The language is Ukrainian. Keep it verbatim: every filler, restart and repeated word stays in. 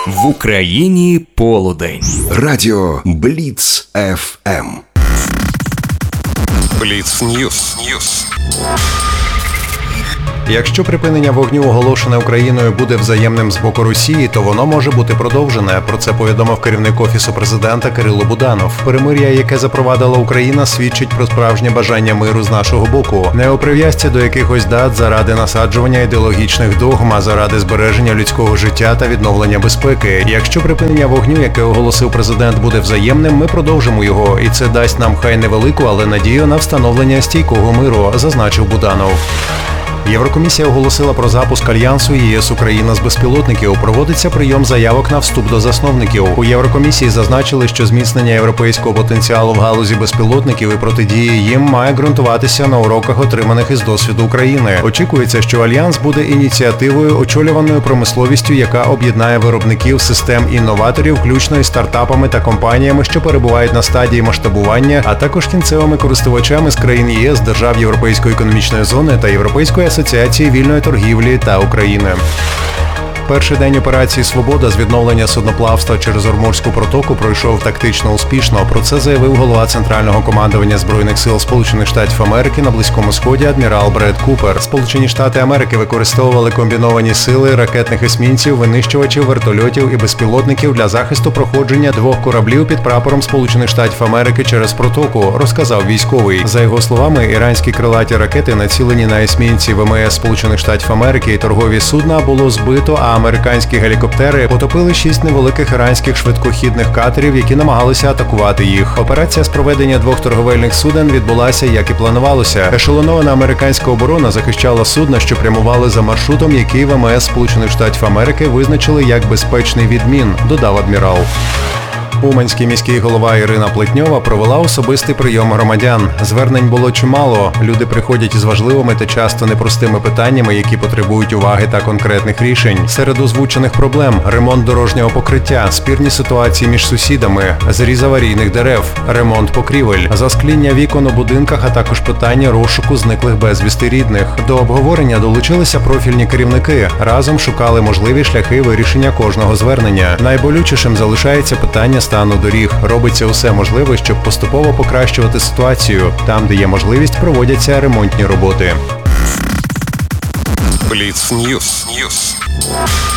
В Україні полудень. Радіо Бліц еф ем. Бліц Ньюс. Якщо припинення вогню, оголошене Україною, буде взаємним з боку Росії, то воно може бути продовжене. Про це повідомив керівник Офісу президента Кирило Буданов. Перемир'я, яке запровадила Україна, свідчить про справжнє бажання миру з нашого боку. Не у прив'язці до якихось дат заради насаджування ідеологічних догм, а заради збереження людського життя та відновлення безпеки. Якщо припинення вогню, яке оголосив президент, буде взаємним, ми продовжимо його. І це дасть нам хай невелику, але надію на встановлення стійкого миру, зазначив Буданов. Єврокомісія оголосила про запуск альянсу ЄС-Україна з безпілотників. Проводиться прийом заявок на вступ до засновників. У Єврокомісії зазначили, що зміцнення європейського потенціалу в галузі безпілотників і протидії їм має ґрунтуватися на уроках, отриманих із досвіду України. Очікується, що альянс буде ініціативою, очолюваною промисловістю, яка об'єднає виробників систем інноваторів, включно із стартапами та компаніями, що перебувають на стадії масштабування, а також кінцевими користувачами з країн ЄС, держав Європейської економічної зони та Європейської асоціації вільної торгівлі та України. Перший день операції «Свобода» з відновлення судноплавства через Ормурську протоку пройшов тактично успішно. Про це заявив голова Центрального командування Збройних сил Сполучених Штатів Америки на Близькому Сході адмірал Бред Купер. Сполучені Штати Америки використовували комбіновані сили ракетних есмінців, винищувачів, вертольотів і безпілотників для захисту проходження двох кораблів під прапором Сполучених Штатів Америки через протоку, розказав військовий. За його словами, іранські крилаті ракети, націлені на есмінці ВМС Сполучених Штатів Америки і торгові судна, було збито, а американські гелікоптери потопили шість невеликих іранських швидкохідних катерів, які намагалися атакувати їх. Операція з проведення двох торговельних суден відбулася, як і планувалося. Ешелонована американська оборона захищала судна, що прямували за маршрутом, який ВМС Сполучених Штатів Америки визначили як безпечний відмін, додав адмірал. Уманський міський голова Ірина Плетньова провела особистий прийом громадян. Звернень було чимало. Люди приходять із важливими та часто непростими питаннями, які потребують уваги та конкретних рішень. Серед озвучених проблем – ремонт дорожнього покриття, спірні ситуації між сусідами, зріз аварійних дерев, ремонт покрівель, заскління вікон у будинках, а також питання розшуку зниклих безвісти рідних. До обговорення долучилися профільні керівники. Разом шукали можливі шляхи вирішення кожного звернення. Найболючішим залишається питання стану доріг. Робиться усе можливе, щоб поступово покращувати ситуацію. Там, де є можливість, проводяться ремонтні роботи. Бліц Ньюс.